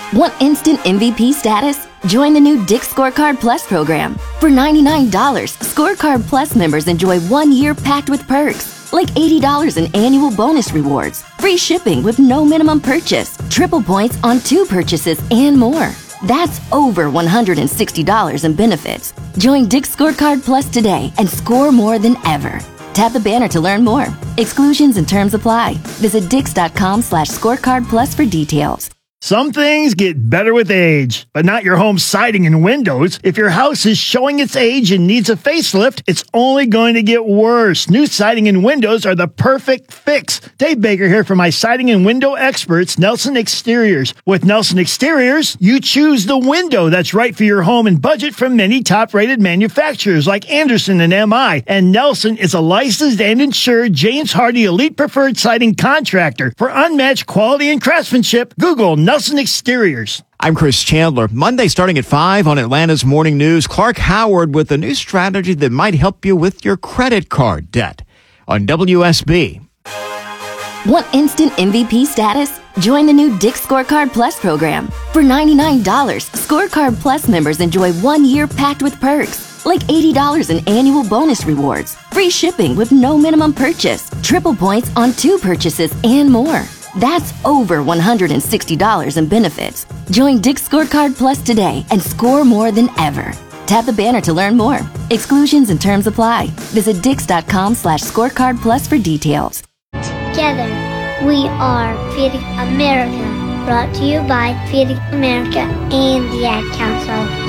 Want instant MVP status? Join the new Dick's Scorecard Plus program. For $99, Scorecard Plus members enjoy 1 year packed with perks, like $80 in annual bonus rewards, free shipping with no minimum purchase, triple points on 2 purchases, and more. That's over $160 in benefits. Join Dick's Scorecard Plus today and score more than ever. Tap the banner to learn more. Exclusions and terms apply. Visit dix.com/scorecard plus for details. Some things get better with age, but not your home siding and windows. If your house is showing its age and needs a facelift, it's only going to get worse. New siding and windows are the perfect fix. Dave Baker here for my siding and window experts, Nelson Exteriors. With Nelson Exteriors, you choose the window that's right for your home and budget from many top-rated manufacturers like Andersen and MI. And Nelson is a licensed and insured James Hardie Elite Preferred Siding contractor. For unmatched quality and craftsmanship, Google Nelson Exteriors. I'm Chris Chandler. Monday starting at 5 on Atlanta's Morning News, Clark Howard with a new strategy that might help you with your credit card debt on WSB. Want instant MVP status? Join the new Dick's Scorecard Plus program. For $99, Scorecard Plus members enjoy 1 year packed with perks, like $80 in annual bonus rewards, free shipping with no minimum purchase, triple points on 2 purchases, and more. That's over $160 in benefits. Join Dick's Scorecard Plus today and score more than ever. Tap the banner to learn more. Exclusions and terms apply. Visit dix.com/scorecard plus for details. Together, we are Feeding America. Brought to you by Feeding America and the Ad Council.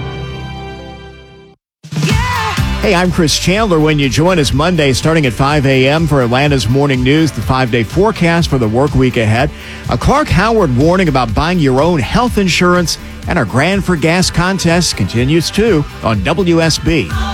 Hey, I'm Chris Chandler. When you join us Monday starting at 5 a.m. for Atlanta's Morning News, the 5-day forecast for the work week ahead, a Clark Howard warning about buying your own health insurance, and our Grand for Gas contest continues too on WSB.